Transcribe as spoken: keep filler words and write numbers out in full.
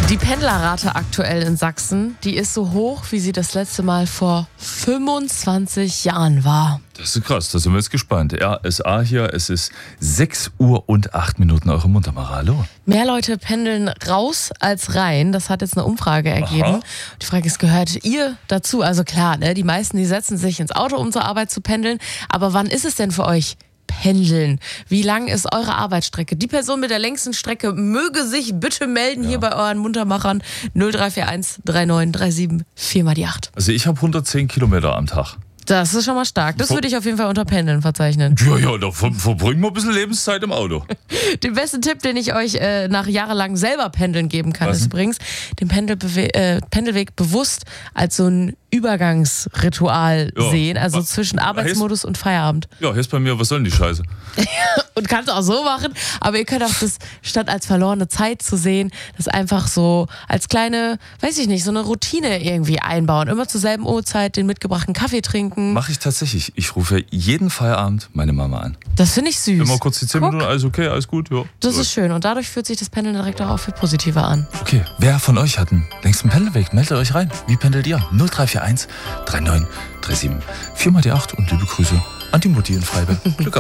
Die Pendlerrate aktuell in Sachsen, die ist so hoch, wie sie das letzte Mal vor fünfundzwanzig Jahren war. Das ist krass, da sind wir jetzt gespannt. R S A hier, es ist sechs Uhr und acht Minuten, eure Mundamara. Hallo. Mehr Leute pendeln raus als rein. Das hat jetzt eine Umfrage ergeben. Aha. Die Frage ist, gehört ihr dazu? Also klar, ne, die meisten, die setzen sich ins Auto, um zur Arbeit zu pendeln. Aber wann ist es denn für euch pendeln? Wie lang ist eure Arbeitsstrecke? Die Person mit der längsten Strecke möge sich bitte melden ja. hier bei euren Muntermachern. null drei vier eins drei neun drei sieben vier mal die acht. Also ich habe hundertzehn Kilometer am Tag. Das ist schon mal stark. Das würde ich auf jeden Fall unter Pendeln verzeichnen. Ja, ja, da ver- verbringen wir ein bisschen Lebenszeit im Auto. Den besten Tipp, den ich euch äh, nach jahrelang selber pendeln geben kann, Was ist übrigens, den Pendelbewe- äh, Pendelweg bewusst als so ein Übergangsritual Ja. sehen, also Was? zwischen Arbeitsmodus und Feierabend. Ja, hier ist bei mir, was soll denn die Scheiße? Und kannst auch so machen, aber ihr könnt auch das, statt als verlorene Zeit zu sehen, das einfach so als kleine, weiß ich nicht, so eine Routine irgendwie einbauen. Immer zur selben Uhrzeit den mitgebrachten Kaffee trinken. Mache ich tatsächlich. Ich rufe jeden Feierabend meine Mama an. Das finde ich süß. Immer kurz die zehn Guck. Minuten, alles okay, alles gut, ja. Das Gut. ist schön und dadurch fühlt sich das Pendeln direkt auch viel positiver an. Okay, wer von euch hat einen längsten Pendelweg? Meldet euch rein. Wie pendelt ihr? null drei vier eins drei neun drei sieben vier mal die acht und liebe Grüße an die Mutti in Freiberg. Glück auf.